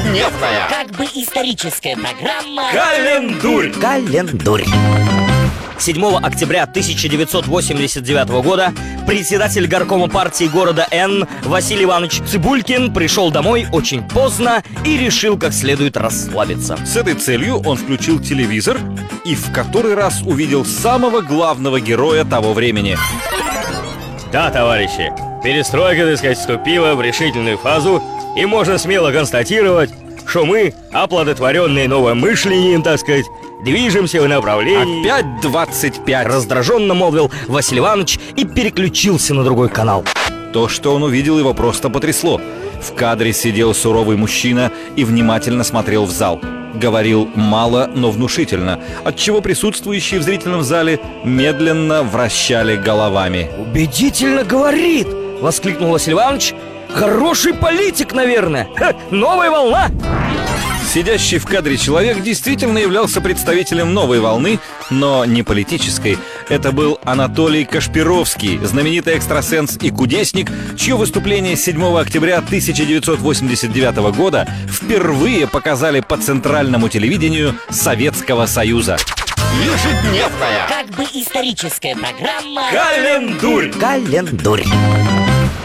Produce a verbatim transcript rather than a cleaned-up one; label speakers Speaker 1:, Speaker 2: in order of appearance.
Speaker 1: Ежедневная,
Speaker 2: как бы историческая программа
Speaker 1: Календурь.
Speaker 3: Календурь. седьмого октября тысяча девятьсот восемьдесят девятого года председатель горкома партии города Н Василий Иванович Цыбулькин пришел домой очень поздно и решил как следует расслабиться.
Speaker 4: С этой целью он включил телевизор и в который раз увидел самого главного героя того времени.
Speaker 5: Да, товарищи, перестройка, так сказать, вступила в решительную фазу, и можно смело констатировать, что мы, оплодотворенные новым мышлением, так сказать, движемся в направлении...
Speaker 4: Опять двадцать пять.
Speaker 3: Раздраженно молвил Василий Иванович и переключился на другой канал.
Speaker 4: То, что он увидел, его просто потрясло. В кадре сидел суровый мужчина и внимательно смотрел в зал. Говорил мало, но внушительно, отчего присутствующие в зрительном зале медленно вращали головами.
Speaker 3: «Убедительно говорит!» — воскликнул Василий Иванович. «Хороший политик, наверное! Ха, новая волна!»
Speaker 4: Сидящий в кадре человек действительно являлся представителем новой волны, но не политической. Это был Анатолий Кашпировский, знаменитый экстрасенс и кудесник, чье выступление седьмого октября тысяча девятьсот восемьдесят девятого года впервые показали по центральному телевидению Советского Союза.
Speaker 1: Ежедневная,
Speaker 2: как бы историческая программа
Speaker 1: Календурь.
Speaker 3: Календурь.